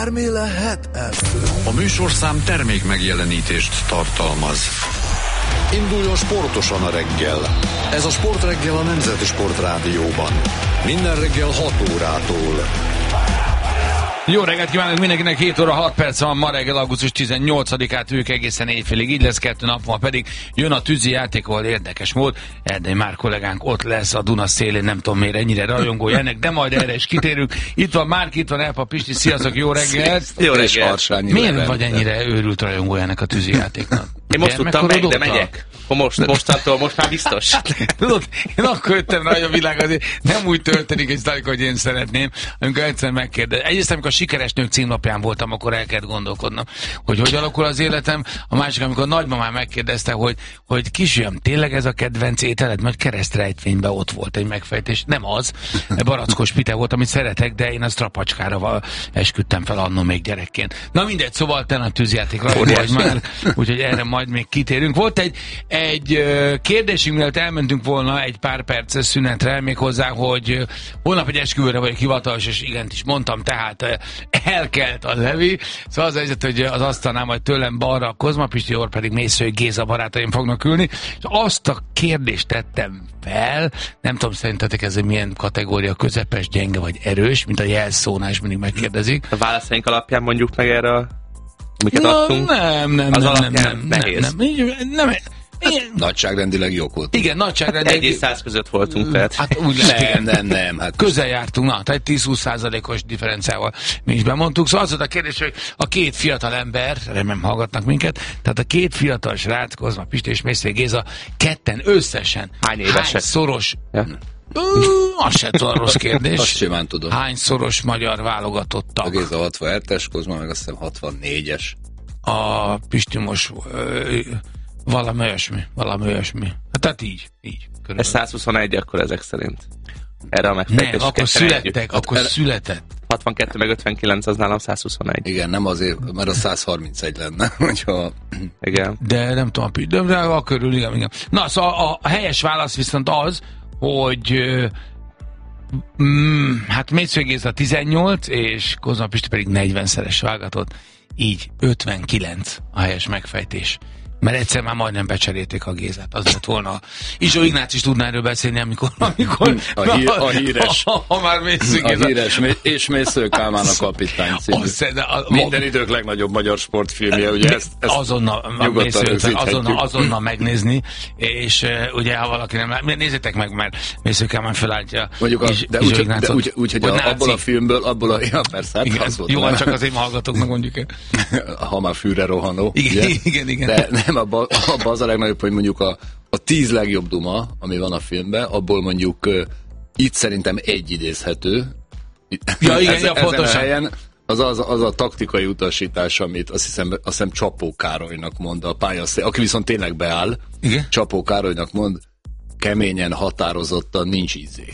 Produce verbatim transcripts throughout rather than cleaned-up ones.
Bármi lehet ez? A műsorszám termék megjelenítést tartalmaz. Induljon sportosan a reggel. Ez a Sportreggel a Nemzeti Sportrádióban. Minden reggel hat órától. Jó reggelt kívánok mindenkinek, hét óra hat perc van, ma reggel augusztus tizennyolcadikát, ők egészen éjfélig, így lesz, kettő nap van pedig jön a tűzi játék, ahol érdekes mód, Erdei Már kollégánk ott lesz a Duna szélén, nem tudom miért ennyire rajongója ennek, de majd erre is kitérünk. Itt van Márk, itt van Elpa Pisti, sziasztok, jó reggelt! Jó reggelt! Miért vagy ennyire őrült rajongója ennek a tűzi játéknak? Én most tudtam meg, de megyek. Most, mostantól, most már biztos. Tudod, én akkor jöttem rá, hogy a világ azért nem úgy történik, és talán, hogy én szeretném, amikor egyszer megkérdez. Egyrészt, amikor a Sikeres Nők címlapján voltam, akkor el kellett gondolkodnom, hogy hogy alakul az életem. A másik, amikor a nagymamám megkérdezte, hogy, hogy kisfiam, tényleg ez a kedvenc ételed? Majd keresztrejtvényben ott volt egy megfejtés. Nem az, barackos pite volt, amit szeretek, de én a strapacskára esküdtem fel annó még gyerekként. Na mindegy, szóval te a tűzjátékra vagy már, úgyhogy erre majd még kitérünk. Volt egy Egy kérdésünk, mielőtt elmentünk volna egy pár perces szünetre, még hozzá, hogy holnap egy esküvőre vagyok hivatalos, és igent is mondtam, tehát elkelt a Levi. Szóval az helyzet, hogy az asztalnál majd tőlem balra a Kozma Pisti, orr pedig Mészői Géza barátaim fognak ülni. És azt a kérdést tettem fel, nem tudom, szerintetek ez milyen kategória, közepes, gyenge vagy erős, mint a jelszónál is mindig megkérdezik. A válaszaink alapján mondjuk meg erre a miket no, adtunk? Nem, nem, az nem, alapján nem, nem, nehéz. nem, nem, nem, nem. Igen. Nagyságrendileg jók voltunk. Igen, nagyságrendileg. Egy és száz között voltunk, tehát. Hát úgy lehet, nem, igen. nem, nem. Hát közel jártunk, na, tehát tíz-húsz százalékos differenciával mi is bemondtuk. Szóval az volt a kérdés, hogy a két fiatal ember, remélem hallgatnak minket, tehát a két fiatal srác, Kozma Pisti és Mészői Géza, ketten összesen hány évesek? Hány szoros... Ja. Ö, az se tudom, rossz kérdés. Azt simán tudom. Hány szoros magyar válogatottak? A Géza hatvanhetes, Kozma meg azt hiszem hatvannégyes. A Pisti most... Ö, valami olyasmi, valami olyasmi. Hát, tehát így, így. Ez száz huszonegy akkor ezek szerint. Erre a megfejtés. Nem, akkor születtek, akkor hát, született. hatvankettő meg ötvenkilenc az nálam száz huszonegy. Igen, nem azért, mert a száz harmincegy lenne, hogyha... Igen. De nem tudom, de, de a körül, igen, igen. Na, szóval a, a helyes válasz viszont az, hogy mm, hát Mészői Géza tizennyolc, és Kozma Pisti pedig negyvenszeres vágatott. Így ötvenkilenc a helyes megfejtés. Mert egyszer már majdnem becserélték a Gézát. Az lett volna. Izsó Ignác is tudná erről beszélni, amikor... amikor a, hí, a híres. Ha, ha már Mészői Géza. A híres, és Mésző Kálmán a kapitány című. Minden idők legnagyobb magyar sportfilmje, ugye ezt, ezt azonnal, azonnal, azonnal megnézni, és uh, ugye, ha valaki nem lát, nézzétek meg, mert Mészői Kálmán felállítja. Mondjuk, a, is, de úgy, de úgy, úgy hogy a, abból a filmből, abból a... Ja, persze, hát igen, az volt. Jó, csak azért hallgatok, meg mondjuk el. Ha már fűre rohanó. Igen, ugye? igen, igen. De nem, abban abba az a legnagyobb, hogy mondjuk a, a tíz legjobb duma, ami van a filmben, abból mondjuk uh, itt szerintem egy idézhető. Ja, igen, ezen, ja, pontosan. Ezen a helyen az, az, az a taktikai utasítás, amit azt hiszem, azt hiszem Csapó Károlynak mond a pályaszél, aki viszont tényleg beáll. Igen? Csapó Károlynak mond, keményen, határozottan, nincs ízé.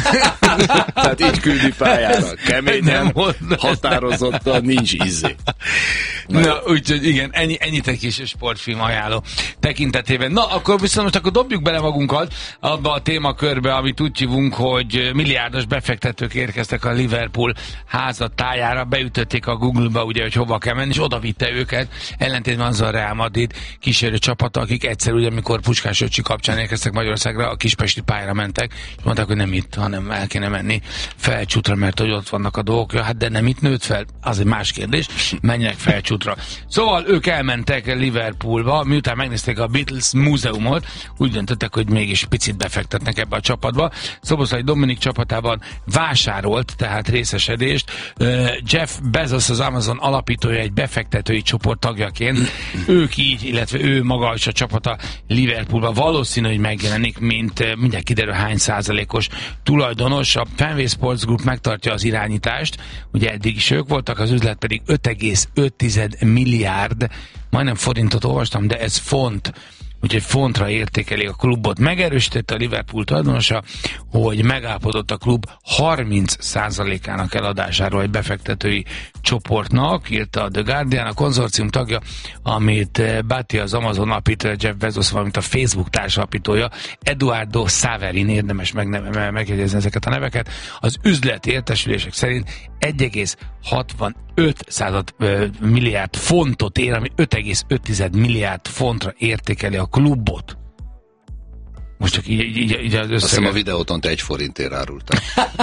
Tehát így küldi pályára. Keményen, határozottan, nincs ízé. Na, Na úgyhogy igen, ennyi, ennyit egy kis sportfilm ajánló tekintetében. Na, akkor viszont most akkor dobjuk bele magunkat abba a témakörbe, amit úgy hívunk, hogy milliárdos befektetők érkeztek a Liverpool házatájára, beütötték a Google-ba, ugye, hogy hova kell menni, és oda vitte őket, ellentétben azzal a Real Madrid kísérő csapata, akik egyszer, ugye, amikor Puskás öcsi kapcsán érkeztek Magyarországra, a kispesti pályára mentek, és mondták, hogy nem itt, hanem el kéne menni Felcsútra, mert hogy ott vannak a dolgok. Ja, hát de nem itt nőtt fel, az egy más kérdés, menjenek Felcsútra. Szóval ők elmentek Liverpoolba, miután megnézték a Beatles múzeumot, úgy döntöttek, hogy mégis picit befektetnek ebbe a csapatba. Szoboszlai Dominik csapatában vásárolt, tehát részesedést. Jeff Bezos, az Amazon alapítója, egy befektetői csoport tagjaként, ők így, illetve ő maga és a csapata Liverpoolba valószínű, hogy megjelenik, mint mindjárt kiderül hány százalékos tulajdonos. A Fenway Sports Group megtartja az irányítást, ugye eddig is ők voltak, az üzlet pedig öt egész öt milliárd, majdnem forintot olvastam, de ez font úgyhogy fontra értékeli a klubot. Megerősítette a Liverpool tulajdonosa, hogy megállapodott a klub harminc százalékának eladásáról egy befektetői csoportnak, írta a The Guardian, a konzorcium tagja, amit Bati az Amazon alapítója, Jeff Bezos, valamint a Facebook társalapítója, Eduardo Saverin, érdemes megneve, megjegyezni ezeket a neveket, az üzleti értesülések szerint egy egész hatvanöt század milliárd fontot ér, ami öt egész öt milliárd fontra értékeli a klubot. Most csak így, így, így az összeget. Azt hiszem a videóton te egy forintért árultál.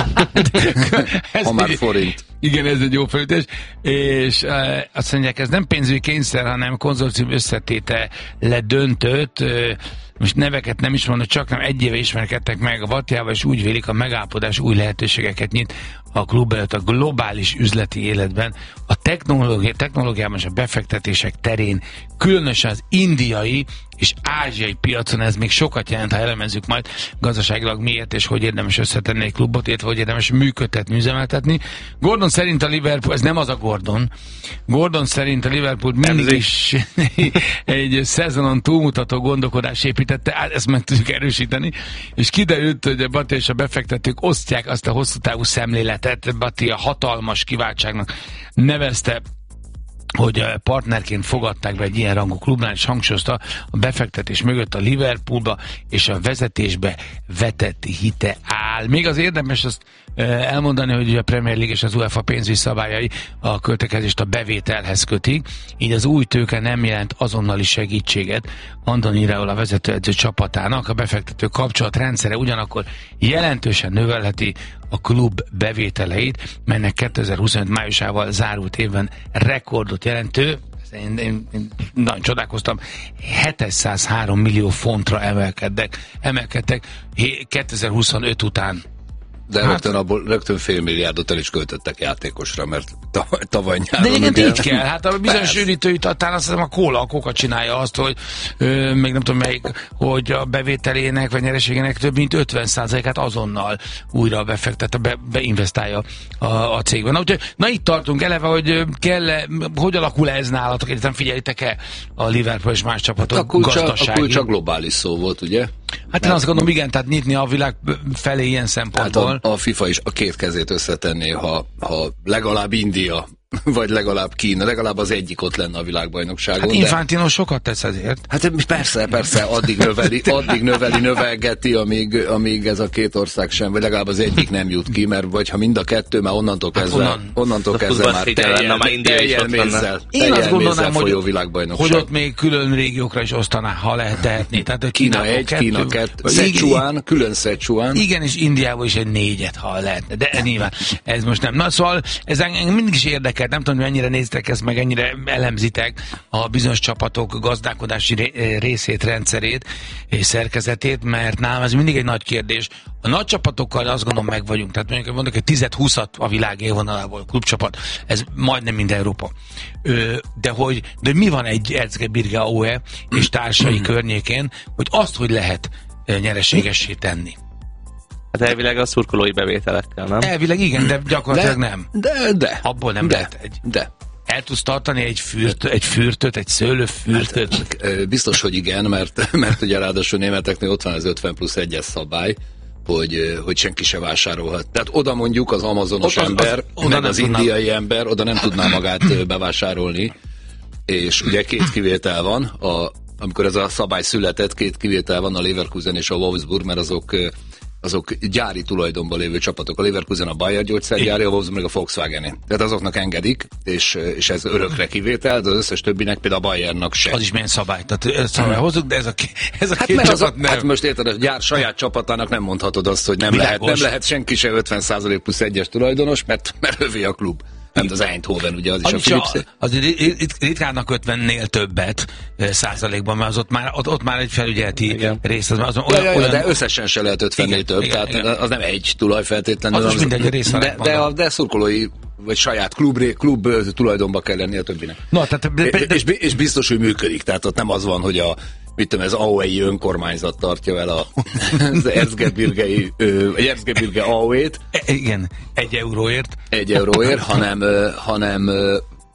Ha már forint. Igen, ez egy jó felütés. És e, azt mondják, ez nem pénzügyi kényszer, hanem konzorcium összetéte ledöntött. E, most neveket nem is mondom, csak nem egy éve ismerkedtek meg a Vatjával, és úgy vélik, a megállapodás új lehetőségeket nyit a klub előtt a globális üzleti életben, a technológia, technológiában és a befektetések terén, különösen az indiai és ázsiai piacon, ez még sokat jelent, ha elemezzük majd gazdaságilag miért és hogy érdemes összetenni egy klubot, illetve hogy érdemes működtetni, üzemeltetni. Gordon szerint a Liverpool, ez nem az a Gordon, Gordon szerint a Liverpool mindig is egy szezonon túlmutató gondolkodás építette, ezt meg tudjuk erősíteni, és kiderült, hogy a Bati és a befektetők osztják azt a hosszú távú szemléletet. Bati a hatalmas kiváltságnak nevezte, hogy partnerként fogadták be egy ilyen rangú klubnál, és hangsúlyozta a befektetés mögött a Liverpoolba és a vezetésbe vetett hite áll. Még az érdemes azt elmondani, hogy a Premier League és az UEFA pénzügyi szabályai a költekezést a bevételhez kötik, így az új tőke nem jelent azonnali segítséget Andoni Iraola vezetőedző csapatának. A befektető kapcsolatrendszere ugyanakkor jelentősen növelheti a klub bevételeit, melynek kétezer-huszonöt májusával zárult évben rekordot jelentő, én, én, én nagyon csodálkoztam, hétszázhárom millió fontra emelkedtek, emelkedtek kétezer-huszonöt után. De hát, rögtön, abból, rögtön fél milliárdot el is költöttek játékosra, mert tavaly nyáron... De igen, így kell. Hát a bizonyos üdítőitatán azt hiszem a kóla, a Coca csinálja azt, hogy ö, még nem tudom melyik, hogy a bevételének vagy nyereségének több mint ötven százalékát azonnal újra befektet, be, beinvestálja a, a cégben. Na, úgyhogy, na itt tartunk eleve, hogy kell -e, hogy alakul ez nálatok, egyáltalán figyelitek-e a Liverpool és más csapatok hát a kulcsa, gazdasági? A kulcsa globális szó volt, ugye? Hát én azt gondolom, igen, tehát nyitni a világ felé ilyen szempontból. Hát a, a FIFA is a két kezét összetenné, ha, ha legalább India, vagy legalább Kína, legalább az egyik ott lenne a világbajnokságon. Hát Infantino de... sokat tesz ezért. Hát persze, persze, addig növeli, addig növeli, növelgeti, amíg, amíg ez a két ország sem, vagy legalább az egyik nem jut ki, mert vagy ha mind a kettő, már onnantól kezdve, hát onnan, onnantól kezdve már teljel mézzel, teljel mézzel folyó világbajnokság. Hogy ott még külön régiókra is osztaná, ha lehet tehetni. Tehát Kína egy, kettő, Kína kettő, Szecsuán, külön Szecsuán. Igen, és Indiából is egy négyet, ha lehetne, de nyilván ez most nem. Na szóval ez engem mindig is érdekel. Nem tudom, hogy mennyire néztek ezt, meg ennyire elemzitek a bizonyos csapatok gazdálkodási részét, rendszerét és szerkezetét, mert nálam ez mindig egy nagy kérdés. A nagy csapatokkal azt gondolom meg vagyunk, tehát mondjuk, mondjuk hogy tíz-húszat a világ élvonalából klubcsapat, ez majdnem mind Európa. De hogy, de mi van egy Erzgebirge á o e és társai környékén, hogy azt, hogy lehet nyereségessé tenni? Hát elvileg a szurkolói bevételekkel, nem? Elvileg igen, de gyakorlatilag de, nem. De, de. Abból nem de, lehet egy. De. El tudsz tartani egy, fürt, egy fürtöt, egy szőlőfürtöt? Hát, biztos, hogy igen, mert, mert ugye ráadásul németeknél ott van az ötven plusz egyes szabály, hogy, hogy senki se vásárolhat. Tehát oda mondjuk az amazonos az, ember, az, az, meg az indiai tudnám. ember, oda nem tudná magát bevásárolni, és ugye két kivétel van, a, amikor ez a szabály született, két kivétel van, a Leverkusen és a Wolfsburg, mert azok azok gyári tulajdonban lévő csapatok. A Leverkusen a Bayer gyógyszergyári, a Wolfsburg meg a Volkswagen-é. Tehát azoknak engedik, és, és ez örökre kivétel, de az összes többinek, például a Bayernnak sem. Az is milyen szabály. Tehát ezt szabályhozzuk, de ez a, ez a hát két csapat az a, nem. Hát most érted, a gyár saját csapatának nem mondhatod azt, hogy nem lehet, nem lehet senki se ötven százalék plusz egyes tulajdonos, mert, mert övé a klub. Nem, az Eindhoven, ugye, az, az is a Philips. Az ritkánnak ötvennél többet százalékban, mert az ott már, ott, ott már egy felügyeleti igen. rész. Az, az olyan, ja, ja, olyan... De összesen se lehet ötvennél több, igen, tehát igen. az nem egy tulaj feltétlenül. Az, az mindegy rész. De, de, a, de szurkolói, vagy saját klub, klub tulajdonba kell lenni a többinek. No, tehát, de, de, és, és biztos, hogy működik, tehát ott nem az van, hogy a mit tudom, ez á o e-i önkormányzat tartja el a, az Erzgebirgei, egy Erzgebirge á o e-t. Igen, egy euróért. Egy euróért, hanem, hanem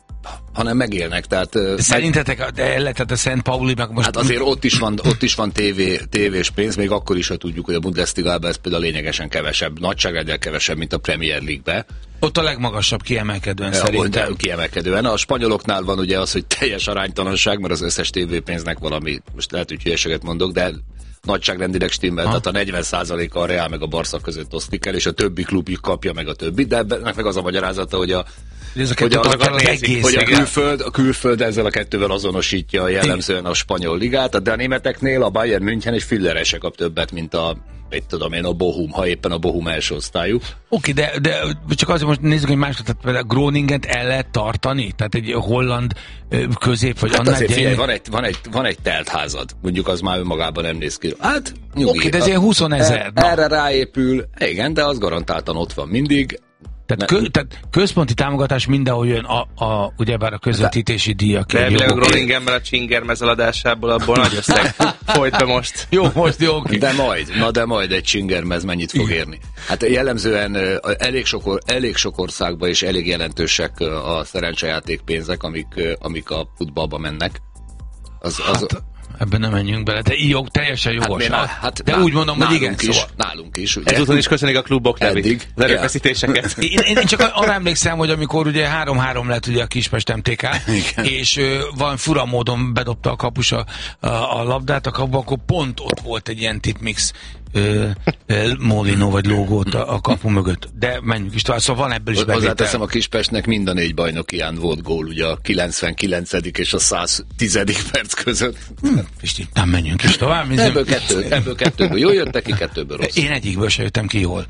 hanem megélnek. Tehát, szerintetek, meg... de tehát a Szent Pauli meg most... Hát azért ott is van, ott is van tévé, tévés pénz, még akkor is, ha tudjuk, hogy a Bundesligában ez például lényegesen kevesebb, nagyságrenddel kevesebb, mint a Premier League-be. Ott a legmagasabb kiemelkedően ja, szerintem. Kiemelkedően. A spanyoloknál van ugye az, hogy teljes aránytalanság, mert az összes tévépénznek valami, most lehet, hogy hülyeséget mondok, de nagyságrendileg stimmel, ha. Tehát a negyven százaléka a Real meg a Barca között osztik el, és a többi klub kapja meg a többit, de ennek meg az a magyarázata, hogy a hogy, a, az egész, hogy a, külföld, a külföld ezzel a kettővel azonosítja jellemzően a spanyol ligát, de a németeknél a Bayern München egy Füllere se kap többet, mint a, mit tudom én, a Bochum, ha éppen a Bochum első osztályú. Oké, de, de csak azért most nézzük, hogy mások, tehát például Groningent el lehet tartani? Tehát egy holland közép, vagy hát annál azért figyelj, van egy, van, egy, van egy teltházad, mondjuk az már önmagában nem néz ki. Hát nyugi. Oké, de ez ilyen huszonezer. Er, erre ráépül, igen, de az garantáltan ott van mindig. Tehát, kö, tehát központi támogatás mindenhol jön, a, a, ugyebár a közvetítési díjak. Lehetőleg a Groningenben a Csingermez eladásából abból nagy összeg folyt be most. Jó, most jó. Okay. De majd, na de majd egy Csingermez mennyit fog érni. Hát jellemzően elég sok, elég sok országban és elég jelentősek a szerencsejáték pénzek, amik, amik a futballba mennek. Az, az, hát, ebben nem menjünk bele, de jó, teljesen jogos. Hát, hát, de nál, úgy mondom, hogy igen, is, szóval. Nálunk is. Ugye? Ezúton is köszönik a klubok nevét, az erőfeszítéseket. Én, én csak arra emlékszem, hogy amikor ugye három-három lett ugye a Kispest em té ká, és uh, van fura módon bedobta a kapus a, a, a labdát a kapuba, akkor pont ott volt egy ilyen tipmix uh, Molino vagy logót a, a kapu mögött. De menjünk is tovább, szóval van ebből is bevétel. Hozzáteszem, a Kispestnek mind a négy bajnokián volt gól, ugye a kilencvenkilencedik és a száztízedik perc között. Hmm, Pisti, nem menjünk is tovább. Ebből, kettő, ebből kettőből jól jöttek ki, kettőből rossz. Én egyikből se jöttem ki jól.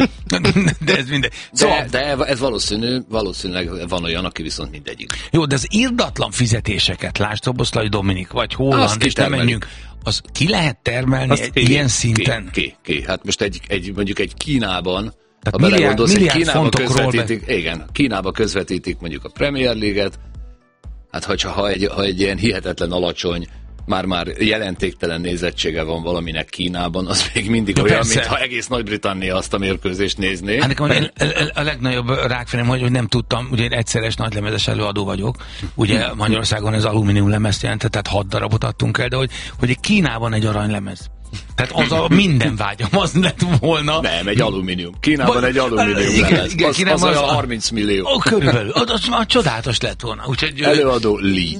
De ez minden. Szóval... De, de ez valószínű, valószínűleg van olyan, aki viszont mindegyik. Jó, de az irdatlan fizetéseket, lásd Szoboszlai Dominik, vagy Holland, és nem menjünk, az ki lehet termelni egy ki, ilyen szinten? Ki, ki, ki. Hát most egy, egy, mondjuk egy Kínában, tehát ha belegondolsz, hogy Kínába közvetítik, be... igen, Kínába közvetítik mondjuk a Premier League-et, hát hogyha, ha egy, ha egy ilyen hihetetlen alacsony, már-már jelentéktelen nézettsége van valaminek Kínában, az még mindig de olyan, persze. Mintha egész Nagy-Britannia azt a mérkőzést nézné. Hát nekem a, a legnagyobb rákfenem, hogy, hogy nem tudtam, ugye én egyszeres nagylemezes előadó vagyok, ugye Magyarországon ez alumínium lemezt jelentett, tehát hat darabot adtunk el, de hogy, hogy Kínában egy aranylemez. Tehát az a minden vágyam, az lett volna. Nem, egy alumínium. Kínában egy alumínium lemez. Az, igen, az, az olyan harminc millió. Ó, körülbelül. Az, az már csodálatos lett volna. Úgyhogy, előadó Lee.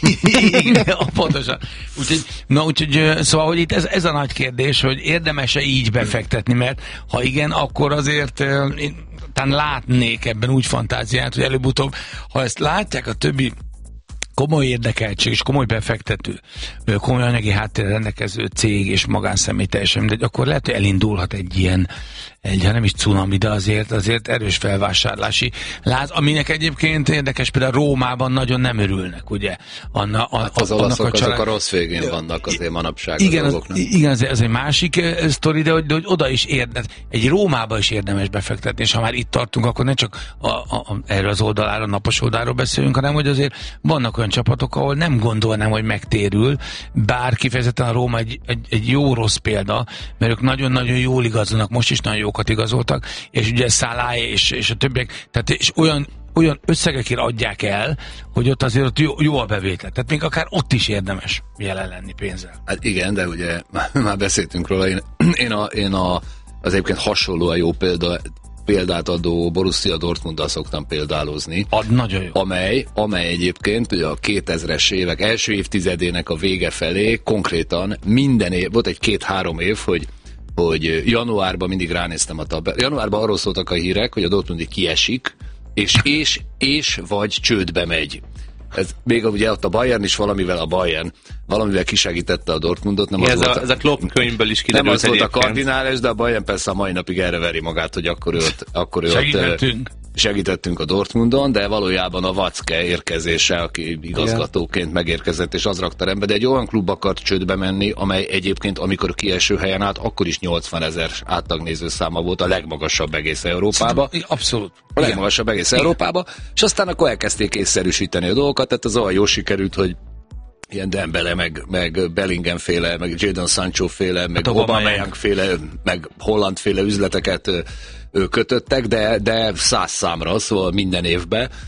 Igen, pontosan. Úgyhogy, na, úgyhogy, szóval, hogy itt ez, ez a nagy kérdés, hogy érdemes-e így befektetni, mert ha igen, akkor azért én talán látnék ebben úgy fantáziát, hogy előbb-utóbb, ha ezt látják a többi komoly érdekeltség és komoly befektető, komoly anyagi háttérrel rendelkező cég és magánszemély teljesen mindegy, akkor lehet, hogy elindulhat egy ilyen, egy, nem is cunami, de azért, azért erős felvásárlási láz, aminek egyébként érdekes, például Rómában nagyon nem örülnek, ugye? Anna, a, hát az a, olaszok a család... azok a rossz végén vannak azért manapság igen, a dolgok, nem? Igen, ez, ez egy másik uh, sztori, de hogy, de hogy oda is érdemes, egy Rómába is érdemes befektetni, és ha már itt tartunk, akkor ne csak a, a, a, erről az oldaláról, napos oldalról beszélünk, hanem hogy azért vannak olyan csapatok, ahol nem gondolnám, hogy megtérül, bár kifejezetten a Róma egy, egy, egy jó-rossz példa, mert ők nagyon-nagyon jól igazolnak, most is nagyon jókat igazoltak, és ugye Salah és, és a többiek, tehát és olyan olyan összegekért adják el, hogy ott azért ott jó, jó a bevétel. Tehát még akár ott is érdemes jelen lenni pénzzel. Hát igen, de ugye már beszéltünk róla, én, én, a, én a, az egyébként hasonlóan jó példa, példát adó Borussia Dortmunddal szoktam példálozni. Ad, nagyon jó. Amely, amely egyébként ugye a kétezres évek első évtizedének a vége felé konkrétan minden év, volt egy két-három év, hogy hogy januárban mindig ránéztem a tabellát. Januárban arról szóltak a hírek, hogy a Dortmundi kiesik, és, és, és vagy csődbe megy. Ez még ugye ott a Bayern is valamivel a Bayern, valamivel kisegítette a Dortmundot. Nem ez, az a, volt a, ez a Klopp könyvből is kiderült. Nem az volt a kardinális, de a Bayern persze a mai napig erre veri magát, hogy akkor ő ott, akkor ő segítettünk. Ott, segítettünk a Dortmundon, de valójában a Watzke érkezése, aki igazgatóként igen. megérkezett, és az rakta rendbe, de egy olyan klub akart csődbe menni, amely egyébként, amikor kieső helyen állt, akkor is nyolcvanezer átlagnéző száma volt, a legmagasabb egész Európába. Abszolút. A legmagasabb egész igen. Európába, és aztán akkor elkezdték észszerűsíteni a dolgokat, tehát az olyan jól sikerült, hogy ilyen Dembele, meg, meg Bellingham féle, meg Jadon Sancho féle, meg hát Aubameyang féle, meg Holland féle üzleteket kötöttek, de, de száz számra, szóval minden évben.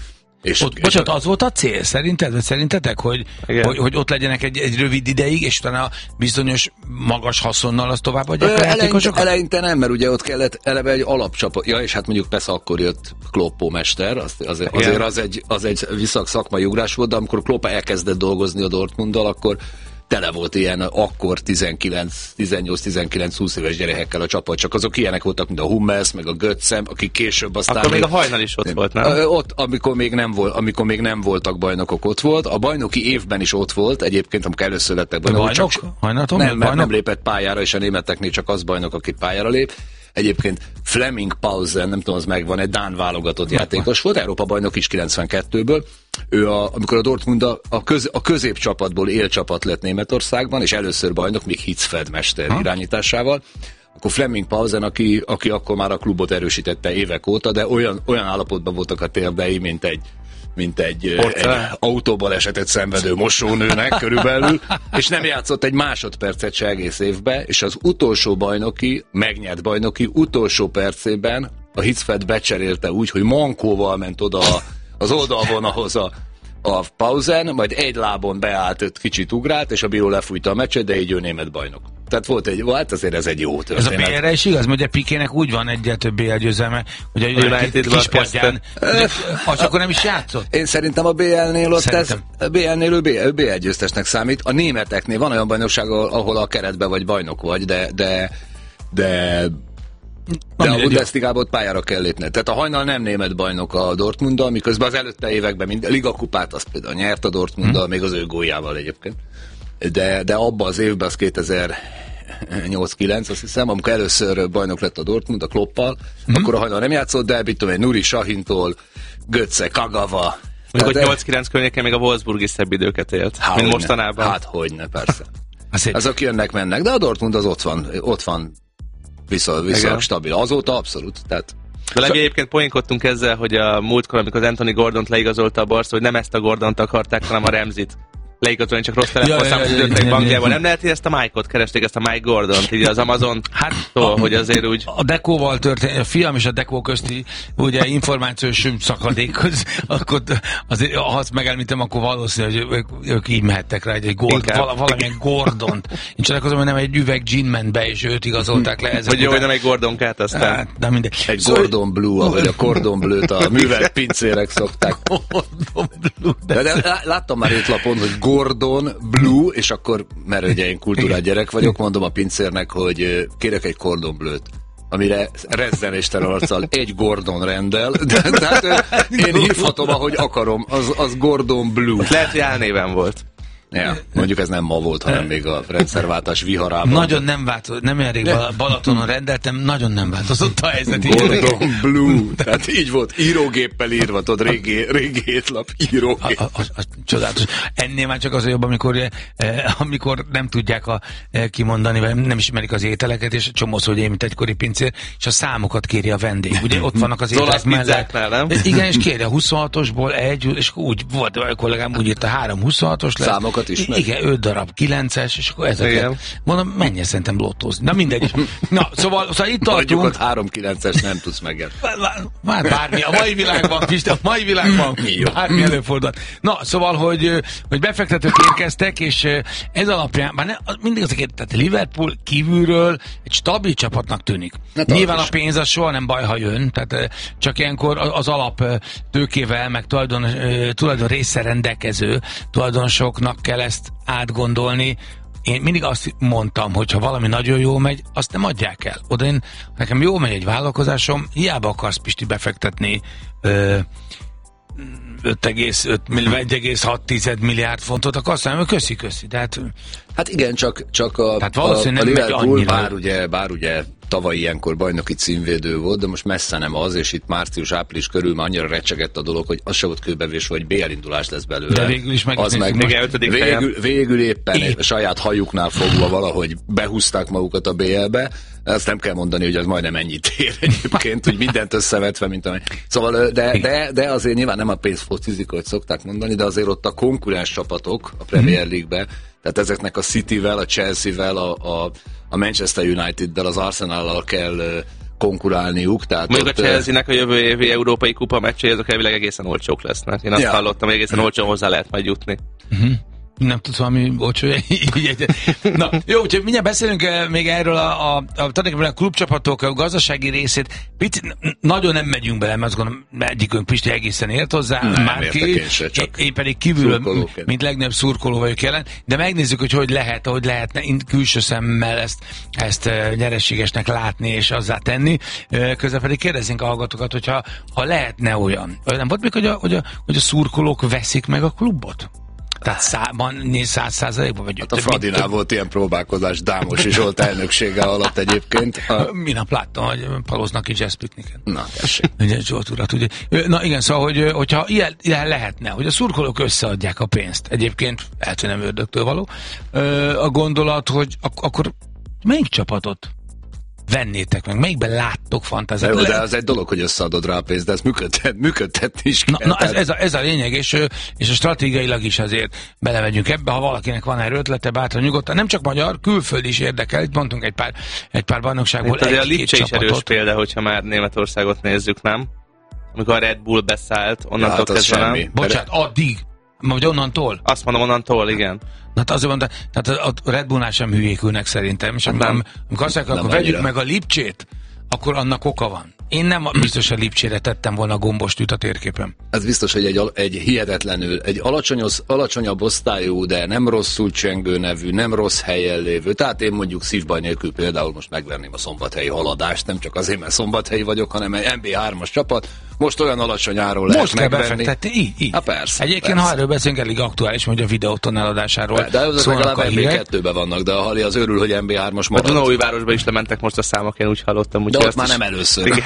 És, ott, és bocsánat, az volt a cél szerinted, vagy szerintetek, hogy, hogy, hogy ott legyenek egy, egy rövid ideig, és utána bizonyos magas haszonnal azt továbbadják a játékosokat? Eleinte nem, mert ugye ott kellett eleve egy alapcsapat, ja, és hát mondjuk persze akkor jött Kloppó mester, az, az, azért az egy, az egy viszak szakmai ugrás volt, de amikor Klopp elkezdett dolgozni a Dortmunddal, akkor tele volt ilyen akkor tizenkilenc, tizennyolc, tizenkilenc, húsz éves gyerekekkel a csapat, csak azok ilyenek voltak, mint a Hummels, meg a Götzem, akik később aztán... Akkor még a Hajnal is ott volt, nem? Ott, amikor még nem, volt, amikor még nem voltak bajnokok, ott volt. A bajnoki évben is ott volt, egyébként, amikor először lettek bajnokok. Bajnok? Csak, Hajnatom? nem, mert bajnok? nem lépett pályára, és a németeknél csak az bajnok, aki pályára lép. Egyébként Flemming Pausen, nem tudom, az megvan, egy dán válogatott megvan. játékos volt, Európa bajnok is kilencvenkettőből. Ő, a, amikor a Dortmund a, a, köz, a középcsapatból élcsapat lett Németországban, és először bajnok, még Hitzfeld mester ha? irányításával, akkor Flemming Pausen, aki, aki akkor már a klubot erősítette évek óta, de olyan, olyan állapotban voltak a térdei, mint egy mint egy, egy autóbalesetet szenvedő mosónőnek körülbelül, és nem játszott egy másodpercet se egész évbe, és az utolsó bajnoki, megnyert bajnoki utolsó percében a Hitzfeld becserélte úgy, hogy mankóval ment oda az oldalvonalhoz a, a Pausen, majd egy lábon beállt, öt kicsit ugrált, és a bíró lefújta a meccset, de így ő német bajnok. Tehát volt egy, hát azért ez egy jó történet. Ez a bé erre is igaz, mert ugye Pikének úgy van egyel több bé el győzelme, hogy a United kispadján, az akkor nem is játszott. Én szerintem a bé el-nél ott szerintem. ez, a bé el-nél ő bé el győztesnek számít. A németeknél van olyan bajnokság, ahol a keretben vagy bajnok vagy, de de de De a Bundesligában pályára kell lépni. Tehát a Hajnal nem német bajnok a Dortmunddal, miközben az előtte években mind, a Ligakupát azt például nyert a Dortmunddal, hmm. még az ő góljával egyébként. De, de abban az évben, az kétezer-nyolc kilenc, azt hiszem, amikor először bajnok lett a Dortmund a Kloppal, hmm. akkor a Hajnal nem játszott, de mit tudom én, Nuri Sahintól, Götze, Kagawa. Mondjuk, hogy nyolc kilenc környéken még a Wolfsburg is szebb időket élt, hát mint mostanában. Hát hogyne, persze. Azok jönnek, mennek, de a Dortmund az ott van, ott van viszonylag viszonylag stabil. Azóta abszolút. Tehát de legalább egyébként poénkodtunk ezzel, hogy a múltkor, amikor az Anthony Gordont leigazolta a Barca, hogy nem ezt a Gordont akarták, hanem a Ramsey-t leigazolni, csak rossz telefonszámot ütöttek bankjában. Nem lehet, hogy ezt a Mike-ot keresték, ezt a Mike Gordont, így az Amazon, hát, tól, hogy azért úgy... A Dekóval történt, a fiam és a Dekó közti ugye információs szakadékhoz, akkor azért, ha azt megelmítem, akkor valószínű, hogy ők, ők így mehettek rá, egy, egy Gordon, vala, valamilyen Gordont. Én csodálkozom, hogy nem egy üveg gin ment be, és őt igazolták le. Hogy jó, hogy nem egy Gordonkát aztán. Hát, de mindegy. Egy szóval, Gordon Blue, ahogy a Cordon Bleu-t a művelt pincérek szokták. De, de láttam már étlapon, hogy Gordon Blue, és akkor, mert ugye én kultúrát gyerek vagyok, mondom a pincérnek, hogy kérek egy Cordon Bleu-t, amire rezzenéstelen arccal egy Gordon rendel, de tehát én hívhatom, ahogy akarom, az, az Gordon Blue. Lehet, hogy álnéven volt. Ja, mondjuk ez nem ma volt, hanem még a rendszerváltás viharában. Nagyon nem változott, nem olyan rég Balatonon rendeltem, nagyon nem változott a helyzet. Gordon Blue, tehát így volt, írógéppel írva, tudod, régi, régi étlap, írógép. A, a, a, csodálatos. Ennél már csak az a jobb, amikor, eh, amikor nem tudják a, eh, kimondani, vagy nem ismerik az ételeket, és csomószor, hogy én, mint egykori pincér, és a számokat kéri a vendég. Ugye ott vannak az ételek mellett. Nem? Igen, és kéri a huszonhatosból egy, és úgy volt, a kollégám úgy írta, három huszonhatos lesz. Számokat ismeri. Igen, öt darab kilences, és akkor ezeket. Mondom, menj szerintem lottózni. Na mindegy. Na, szóval, szóval itt tartunk. Mondjuk három kilences nem tudsz megenni. Már bármi, a mai világban, Pisti, a mai világban bármi előfordul. Na, szóval, hogy, hogy befektetők érkeztek, és ez alapján, már ne, mindig azért, tehát Liverpool kívülről egy stabil csapatnak tűnik. Nyilván a pénz az soha nem baj, ha jön, tehát csak ilyenkor az alap tőkével, meg tulajdon, tulajdon része rendelkező tulajdonosoknak kell ezt átgondolni. Én mindig azt mondtam, hogy ha valami nagyon jól megy, azt nem adják el. Oda én, nekem jól megy egy vállalkozásom, hiába akarsz, Pisti, befektetni ö, öt egész öt, egy egész hat milliárd fontot, akkor azt mondom, hogy köszi, köszi. De hát, hát igen, csak, csak a, hát a, a Liverpool, bár ugye, bár ugye tavaly ilyenkor bajnoki címvédő volt, de most messze nem az, és itt március-április körül már annyira recsegett a dolog, hogy az se volt kőbevés, hogy bé elindulás lesz belőle. De végül is meg, az meg végül, végül éppen é. a saját hajuknál fogva valahogy behúzták magukat a bé elbe. Ezt nem kell mondani, hogy az majdnem ennyit ér egyébként, hogy mindent összevetve, mint amely. Szóval, de, de, de azért nyilván nem a pénz focizik, hogy szokták mondani, de azért ott a konkurens csapatok a Premier League-be, tehát ezeknek a Cityvel, a Chelsea-vel, a, a, a Manchester United-del, az Arsenal-al kell konkurálniuk. Tehát mondjuk ott, a Chelsea-nek a jövő évi európai kupa meccsei, azok elvileg egészen olcsók lesznek. Én azt ja. hallottam, hogy egészen olcsón hozzá lehet majd jutni. Uh-huh. Nem tudsz valami olcsó. Na, jó, úgyhogy mindjárt beszélünk még erről a, a, a, a klubcsapatok a gazdasági részét. Picit, nagyon nem megyünk bele, mert azt gondolom, egyikünk Pisti egészen ért hozzá. Nem, már ki, én, se, csak én pedig kívül, mint legnagyobb szurkoló vagyok jelen, de megnézzük, hogy hogy lehet, hogy lehetne külső szemmel ezt, ezt nyereségesnek látni és azzá tenni. Közben pedig kérdezzünk a hallgatókat, hogyha ha lehetne olyan. Nem volt még, hogy a, hogy, a, hogy a szurkolók veszik meg a klubot? Tehát szában, száz százalékban vagy? Hát a Fradinál volt ilyen próbálkozás Dámosi Zsolt elnöksége alatt egyébként. A... Minap láttam, hogy paloznak egy jazzpikniken. Na, tessék. Ugye Zsolt urat, ugye. Na igen, szóval, hogy, hogyha ilyen, ilyen lehetne, hogy a szurkolók összeadják a pénzt, egyébként lehet, hogy nem ördögtől való, a gondolat, hogy ak- akkor melyik csapatot vennétek meg? Melyikben láttok fantáziát? De, de az egy dolog, hogy összeadod rá a pénzt, de ezt működtet, működtetni is kell. Na, na ez, ez, a, ez a lényeg, és, és a stratégiailag is azért belemegyünk ebbe, ha valakinek van erről ötlete, bátran nyugodtan. Nem csak magyar, külföld is érdekel, itt mondtunk egy pár, egy pár bajnokságból egy-két a Lipcse is erős csapatot. példa, hogyha már Németországot nézzük, nem? Amikor a Red Bull beszállt, onnantól ja, kezdve nem. Bocsánat, addig. Vagy onnantól? Azt mondom, onnantól, igen. Na, hát azért mondta, tehát a Red Bullnál sem hülyékülnek szerintem. És amikor, amikor azt mondják, akkor vegyük meg a Lipcsét, akkor annak oka van. Én nem biztos a Lipcsére tettem volna a gombostűt a térképen. Ez biztos, hogy egy, egy hihetetlenül, egy alacsonyos, alacsonyabb osztályú, de nem rosszul csengő nevű, nem rossz helyen lévő. Tehát én mondjuk szívbaj nélkül például most megverném a szombathelyi Haladást, nem csak azért, mert szombathelyi vagyok, hanem egy em bé hármas csapat. Most olyan alacsony áron lehet most megvenni. Most kell befektetni, így, így. Há, persze, egyébként, persze. ha erről beszélünk, elég aktuális, hogy a Videóton eladásáról. De azok legalább em bé kettőben vannak, de a Hali az örül, hogy em bé hármas marad. A Dunaújvárosba is lementek most a számok, én úgy hallottam. De ott már nem először.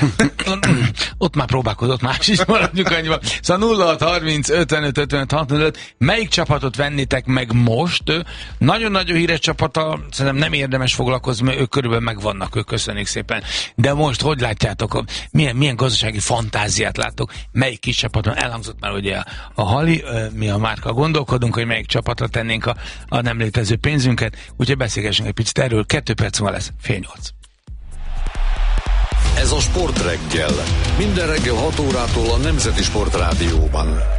Ott már próbálkozott más is, maradjunk annyiban. Szóval nulla hat harminc ötvenöt ötvenöt hatvanöt, melyik csapatot vennétek meg most? Nagyon-nagyon híres csapata, szerintem nem érdemes foglalkozni, mert ők körülbelül megvannak, ők köszönjük szépen. De most hogy látjátok, milyen, milyen gazdasági fantáziát láttok, melyik kis csapaton? Elhangzott már ugye a, a Hali, mi a márka gondolkodunk, hogy melyik csapatra tennénk a, a nem létező pénzünket, úgyhogy beszélgessünk egy picit erről, kettő perc van lesz, fél nyolc. Ez a Sportreggel. Minden reggel hat órától a Nemzeti Sportrádióban.